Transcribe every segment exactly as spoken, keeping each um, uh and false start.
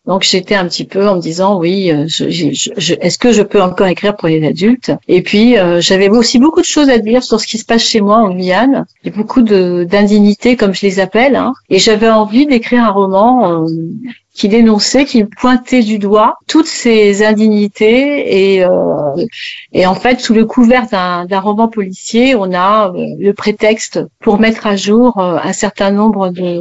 Donc j'étais un petit peu en me disant oui, euh, je, je, je, est-ce que je peux encore écrire pour les adultes? Et puis euh, j'avais aussi beaucoup de choses à dire sur ce qui se passe chez moi en Guyane, et beaucoup de d'indignités comme je les appelle, hein. Et j'avais envie d'écrire un roman euh, qui dénonçait, qui pointait du doigt toutes ces indignités, et euh, et en fait sous le couvert d'un, d'un roman policier, on a euh, le prétexte pour mettre à jour euh, un certain nombre de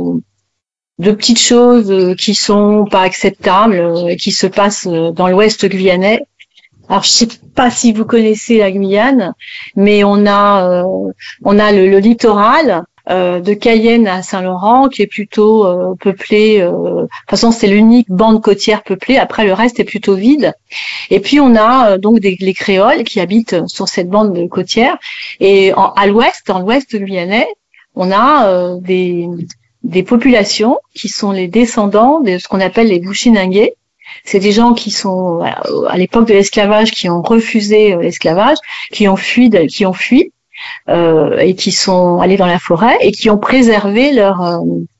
de petites choses qui sont pas acceptables, qui se passent dans l'Ouest guyanais. Alors je sais pas si vous connaissez la Guyane, mais on a euh, on a le, le littoral euh, de Cayenne à Saint-Laurent qui est plutôt euh, peuplé. Euh, de toute façon, c'est l'unique bande côtière peuplée. Après, le reste est plutôt vide. Et puis on a euh, donc des, les créoles qui habitent sur cette bande côtière. Et en, à l'ouest, dans l'Ouest guyanais, on a euh, des des populations qui sont les descendants de ce qu'on appelle les Bushinangés. C'est des gens qui sont à l'époque de l'esclavage, qui ont refusé l'esclavage, qui ont fui, qui ont fui euh, et qui sont allés dans la forêt et qui ont préservé leur euh,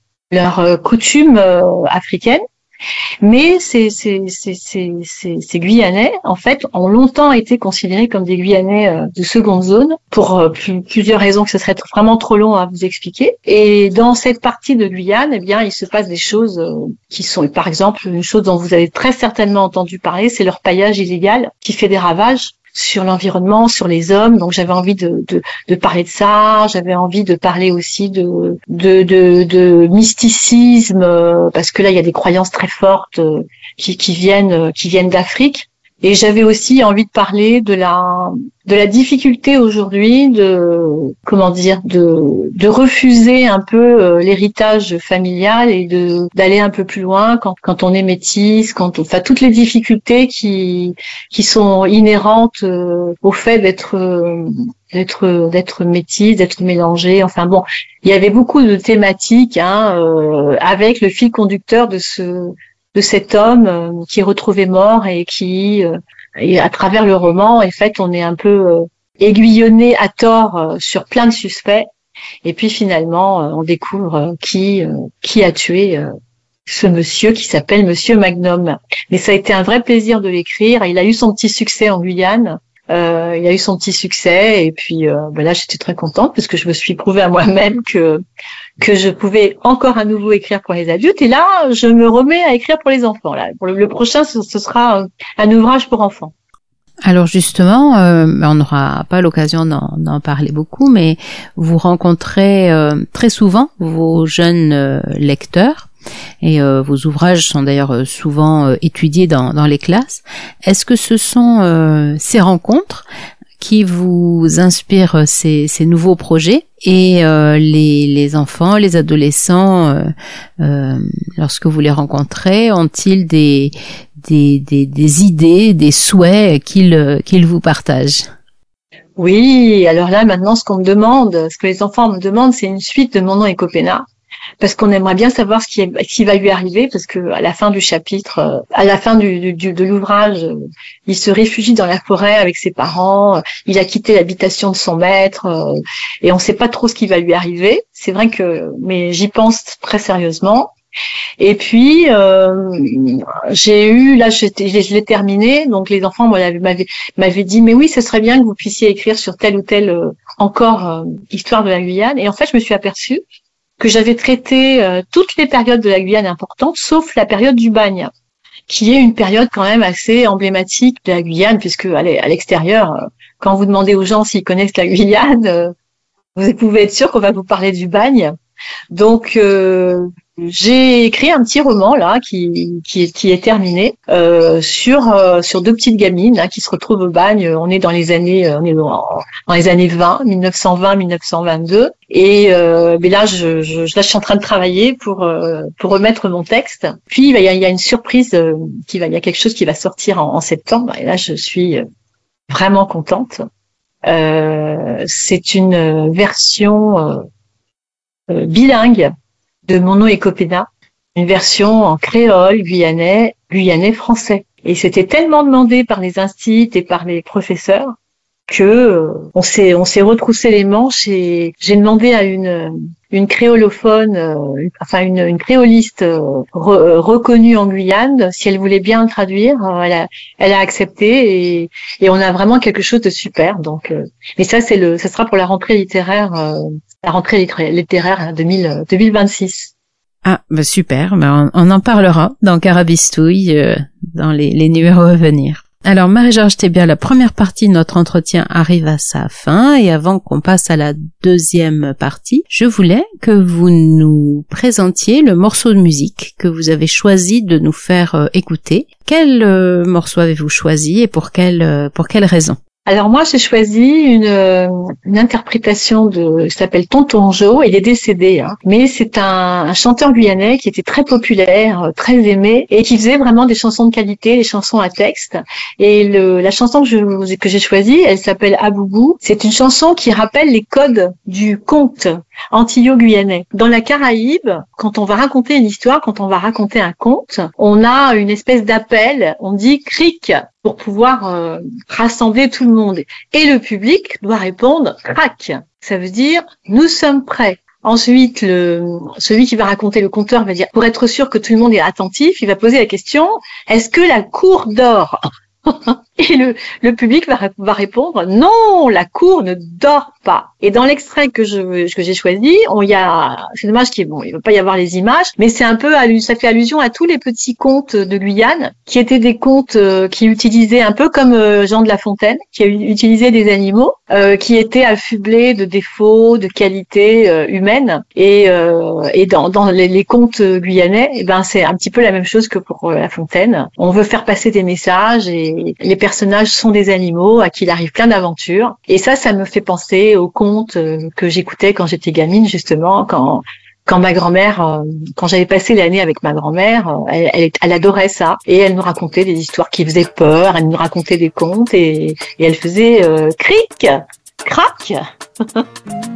leur coutume euh, africaine. Mais ces, ces, ces, ces, ces, ces Guyanais, en fait, ont longtemps été considérés comme des Guyanais euh, de seconde zone pour euh, plus, plusieurs raisons que ce serait vraiment trop long à vous expliquer. Et dans cette partie de Guyane, eh bien, il se passe des choses euh, qui sont, par exemple, une chose dont vous avez très certainement entendu parler, c'est leur paillage illégal qui fait des ravages sur l'environnement, sur les hommes. Donc j'avais envie de, de, de parler de ça. J'avais envie de parler aussi de, de, de, de mysticisme, euh, parce que là il y a des croyances très fortes euh, qui, qui viennent, qui viennent d'Afrique. Et j'avais aussi envie de parler de la, de la difficulté aujourd'hui de, comment dire, de, de refuser un peu euh, l'héritage familial et de, d'aller un peu plus loin quand, quand on est métisse, quand, enfin, toutes les difficultés qui, qui sont inhérentes euh, au fait d'être, euh, d'être, d'être métisse, d'être mélangée. Enfin bon, il y avait beaucoup de thématiques, hein, euh, avec le fil conducteur de ce, de cet homme euh, qui est retrouvé mort et qui, euh, et à travers le roman, en fait, on est un peu euh, aiguillonné à tort euh, sur plein de suspects. Et puis finalement, euh, on découvre euh, qui euh, qui a tué euh, ce monsieur qui s'appelle Monsieur Magnum. Mais ça a été un vrai plaisir de l'écrire. Il a eu son petit succès en Guyane. Euh, il a eu son petit succès et puis euh, ben là j'étais très contente parce que je me suis prouvé à moi-même que que je pouvais encore à nouveau écrire pour les adultes, et là je me remets à écrire pour les enfants. Là, pour le, le prochain ce, ce sera un ouvrage pour enfants. Alors justement, euh, on n'aura pas l'occasion d'en, d'en parler beaucoup, mais vous rencontrez euh, très souvent vos jeunes euh, lecteurs. Et euh, vos ouvrages sont d'ailleurs souvent euh, étudiés dans, dans les classes. Est-ce que ce sont euh, ces rencontres qui vous inspirent ces, ces nouveaux projets, et euh, les, les enfants, les adolescents, euh, euh, lorsque vous les rencontrez, ont-ils des, des, des, des idées, des souhaits qu'ils, qu'ils vous partagent? Oui, alors là maintenant ce qu'on me demande, ce que les enfants me demandent, c'est une suite de Mon nom est Copena. Parce qu'on aimerait bien savoir ce qui, est, ce qui va lui arriver, parce que à la fin du chapitre, à la fin du, du, de l'ouvrage, il se réfugie dans la forêt avec ses parents, il a quitté l'habitation de son maître, et on ne sait pas trop ce qui va lui arriver. C'est vrai que, mais j'y pense très sérieusement. Et puis euh, j'ai eu, là je, je l'ai terminé, donc les enfants m'avaient, m'avaient dit mais oui, ce serait bien que vous puissiez écrire sur telle ou telle euh, encore euh, histoire de la Guyane. Et en fait je me suis aperçue que j'avais traité euh, toutes les périodes de la Guyane importantes, sauf la période du bagne, qui est une période quand même assez emblématique de la Guyane, puisque à l'extérieur, euh, quand vous demandez aux gens s'ils connaissent la Guyane, euh, vous pouvez être sûr qu'on va vous parler du bagne. Donc euh, j'ai écrit un petit roman là qui qui est, qui est terminé euh, sur euh, sur deux petites gamines hein, qui se retrouvent au bagne. On est dans les années on est dans, dans les années vingt, dix-neuf cent vingt, dix-neuf cent vingt-deux, et euh, mais là je, je là je suis en train de travailler pour euh, pour remettre mon texte. Puis il y a, il y a une surprise euh, qui va il y a quelque chose qui va sortir en, en septembre, et là je suis vraiment contente. Euh, c'est une version euh, euh, bilingue de Mon nom est Copena, une version en créole, guyanais, guyanais français. Et c'était tellement demandé par les instituts et par les professeurs que euh, on s'est on s'est retroussé les manches, et j'ai demandé à une une créolophone, euh, enfin une, une créoliste euh, re, reconnue en Guyane, si elle voulait bien traduire, euh, elle a, elle a accepté et, et on a vraiment quelque chose de super. Donc, euh, mais ça c'est le, ça sera pour la rentrée littéraire, euh, la rentrée littéraire, littéraire deux mille, deux mille vingt-six. Ah, bah super, bah on, on en parlera dans Carabistouille, euh, dans les, les numéros à venir. Alors Marie-Georges Thébia, la première partie de notre entretien arrive à sa fin et avant qu'on passe à la deuxième partie, je voulais que vous nous présentiez le morceau de musique que vous avez choisi de nous faire euh, écouter. Quel euh, morceau avez-vous choisi et pour quelle, euh, pour quelle raison? Alors moi, j'ai choisi une, une interprétation de, qui s'appelle Tonton Joe. Il est décédé, hein. Mais c'est un, un chanteur guyanais qui était très populaire, très aimé, et qui faisait vraiment des chansons de qualité, des chansons à texte. Et le, la chanson que, je, que j'ai choisie, elle s'appelle Aboubou. C'est une chanson qui rappelle les codes du conte antillo-guyanais. Dans la Caraïbe, quand on va raconter une histoire, quand on va raconter un conte, on a une espèce d'appel, on dit cric pour pouvoir euh, rassembler tout le monde. Et le public doit répondre crac. Ça veut dire nous sommes prêts. Ensuite, le, celui qui va raconter, le conteur, va dire, pour être sûr que tout le monde est attentif, il va poser la question, est-ce que la cour dort? Et le, le public va, va répondre non, la cour ne dort pas. Et dans l'extrait que je que j'ai choisi, on y a, c'est dommage qu'il bon, il va pas y avoir les images, mais c'est un peu, ça fait allusion à tous les petits contes de Guyane, qui étaient des contes euh, qui utilisaient un peu comme euh, Jean de La Fontaine, qui a utilisé des animaux, euh, qui étaient affublés de défauts, de qualités euh, humaines. Et euh, et dans dans les, les contes guyanais, eh ben c'est un petit peu la même chose que pour euh, La Fontaine. On veut faire passer des messages et les personnages sont des animaux à qui il arrive plein d'aventures. Et ça, ça me fait penser aux contes que j'écoutais quand j'étais gamine, justement, quand quand ma grand-mère, quand j'avais passé l'année avec ma grand-mère, elle, elle, elle adorait ça. Et elle nous racontait des histoires qui faisaient peur, elle nous racontait des contes et, et elle faisait euh, cric, crac.